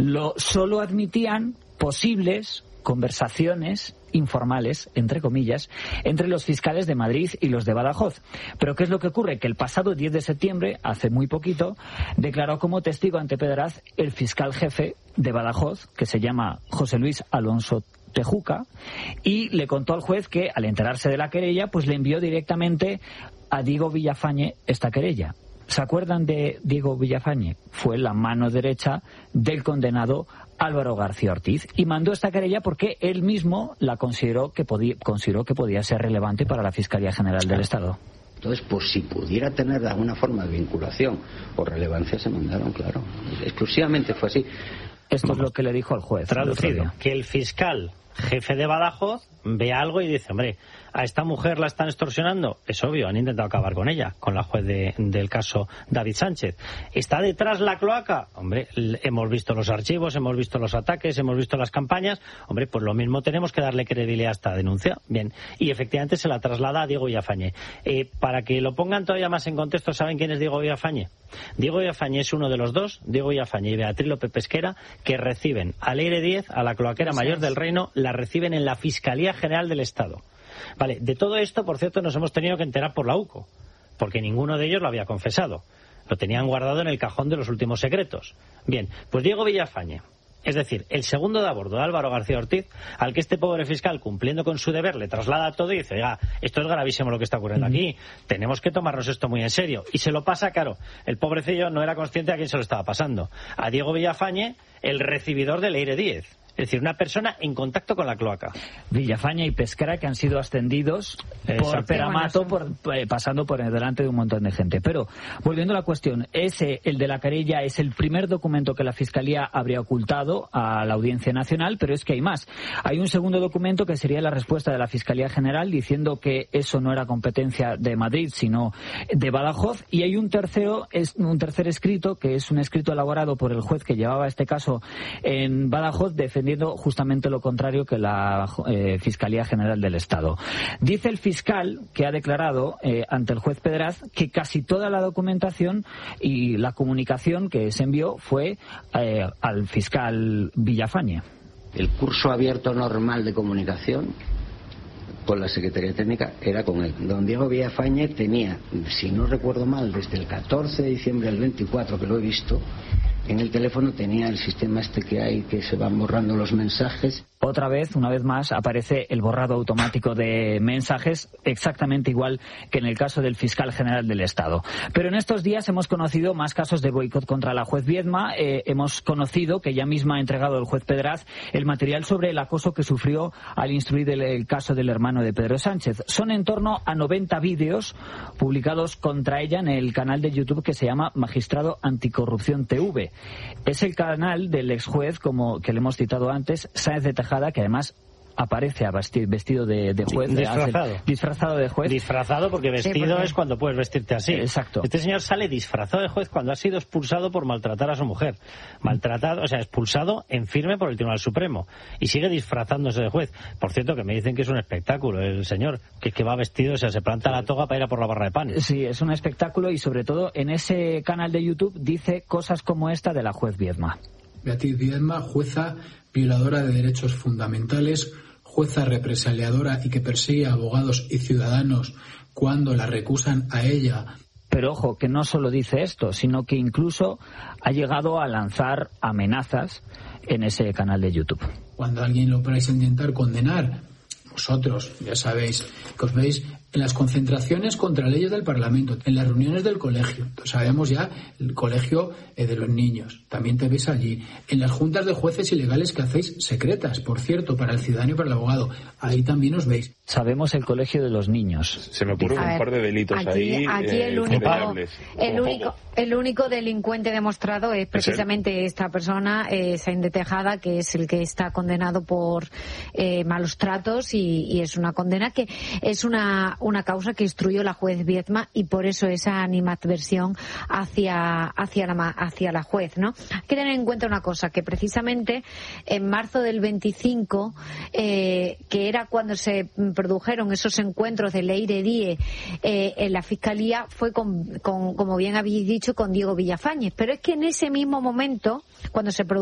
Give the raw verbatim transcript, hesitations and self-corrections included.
lo, solo admitían posibles conversaciones informales, entre comillas, entre los fiscales de Madrid y los de Badajoz. Pero ¿qué es lo que ocurre? Que el pasado diez de septiembre, hace muy poquito, declaró como testigo ante Pedraz el fiscal jefe de Badajoz, que se llama José Luis Alonso Tejuca, y le contó al juez que, al enterarse de la querella, pues le envió directamente a Diego Villafañe esta querella. ¿Se acuerdan de Diego Villafañe? Fue la mano derecha del condenado Álvaro García Ortiz, y mandó esta querella porque él mismo la consideró que podía, consideró que podía ser relevante para la Fiscalía General del Estado. Entonces, por si pudiera tener de alguna forma de vinculación o relevancia, se mandaron, claro. Exclusivamente fue así. Esto es lo que le dijo al juez. Traducido, que el fiscal jefe de Badajoz ve algo y dice, hombre, a esta mujer la están extorsionando. Es obvio, han intentado acabar con ella, con la juez de, del caso David Sánchez. ¿Está detrás la cloaca? Hombre, hemos visto los archivos, hemos visto los ataques, hemos visto las campañas. Hombre, pues lo mismo tenemos que darle credibilidad a esta denuncia. Bien, y efectivamente se la traslada a Diego Villafañe. Eh, para que lo pongan todavía más en contexto, ¿saben quién es Diego Villafañe? Diego Villafañe es uno de los dos, Diego Villafañe y Beatriz López Pesquera, que reciben a Leire Díez, a la cloaquera mayor del Reino, la reciben en la Fiscalía General del Estado. Vale, de todo esto, por cierto, nos hemos tenido que enterar por la U C O, porque ninguno de ellos lo había confesado. Lo tenían guardado en el cajón de los últimos secretos. Bien, pues Diego Villafañe, es decir, el segundo de a bordo de Álvaro García Ortiz, al que este pobre fiscal, cumpliendo con su deber, le traslada todo y dice, oiga, esto es gravísimo lo que está ocurriendo aquí, tenemos que tomarnos esto muy en serio. Y se lo pasa, claro, el pobrecillo no era consciente a quién se lo estaba pasando. A Diego Villafañe, el recibidor de Leire Díez. Es decir, una persona en contacto con la cloaca. Villafañe y Pesquera, que han sido ascendidos Exacto. por Peramato, por, eh, pasando por delante de un montón de gente. Pero, volviendo a la cuestión, ese, el de la querella, es el primer documento que la Fiscalía habría ocultado a la Audiencia Nacional, pero es que hay más. Hay un segundo documento que sería la respuesta de la Fiscalía General diciendo que eso no era competencia de Madrid, sino de Badajoz, y hay un tercero, es un tercer escrito, que es un escrito elaborado por el juez que llevaba este caso en Badajoz, defendiendo justamente lo contrario que la eh, Fiscalía General del Estado. Dice el fiscal que ha declarado eh, ante el juez Pedraz que casi toda la documentación y la comunicación que se envió fue eh, al fiscal Villafañe. El curso abierto normal de comunicación con la Secretaría Técnica era con él. Don Diego Villafañe tenía, si no recuerdo mal, desde el catorce de diciembre del veinticuatro, que lo he visto, en el teléfono tenía el sistema este que hay, que se van borrando los mensajes. Otra vez, una vez más, aparece el borrado automático de mensajes, exactamente igual que en el caso del fiscal general del Estado. Pero en estos días hemos conocido más casos de boicot contra la juez Viedma. Eh, hemos conocido que ella misma ha entregado al juez Pedraz el material sobre el acoso que sufrió al instruir el, el caso del hermano de Pedro Sánchez. Son en torno a noventa vídeos publicados contra ella en el canal de YouTube que se llama Magistrado Anticorrupción T V. Es el canal del ex juez, como que le hemos citado antes, Sáenz de Tejada, que además aparece a vestir, vestido de, de juez. Disfrazado. De, disfrazado de juez. Disfrazado porque vestido sí, porque... es cuando puedes vestirte así. Exacto. Este señor sale disfrazado de juez cuando ha sido expulsado por maltratar a su mujer. Maltratado, o sea, expulsado en firme por el Tribunal Supremo. Y sigue disfrazándose de juez. Por cierto, que me dicen que es un espectáculo el señor, que, que va vestido, o sea, se planta la toga para ir a por la barra de pan. Sí, es un espectáculo y sobre todo en ese canal de YouTube dice cosas como esta de la juez Viedma. Beatriz Viedma, jueza violadora de derechos fundamentales, jueza represaliadora y que persigue a abogados y ciudadanos cuando la recusan a ella. Pero ojo, que no solo dice esto, sino que incluso ha llegado a lanzar amenazas en ese canal de YouTube. Cuando alguien lo vais a intentar condenar, vosotros, ya sabéis, que os veis en las concentraciones contra leyes del Parlamento, en las reuniones del colegio, entonces sabemos ya el colegio eh, de los niños, también te ves allí, en las juntas de jueces ilegales que hacéis secretas, por cierto, para el ciudadano y para el abogado, ahí también os veis. Sabemos el colegio de los niños. Se me ocurren un par de delitos aquí, ahí. Aquí eh, el, único, el, único, el único delincuente demostrado es precisamente ¿Es esta persona, eh, Sáenz de Tejada, que es el que está condenado por eh, malos tratos y, y es una condena que es una, una causa que instruyó la juez Viedma y por eso esa animadversión hacia, hacia, la, hacia la juez, ¿no? Hay que tener en cuenta una cosa, que precisamente en marzo del veinticinco, eh, que era cuando se produjeron esos encuentros de Leire Díez eh, en la Fiscalía, fue con, con, como bien habéis dicho, con Diego Villafañe. Pero es que en ese mismo momento, cuando se produjo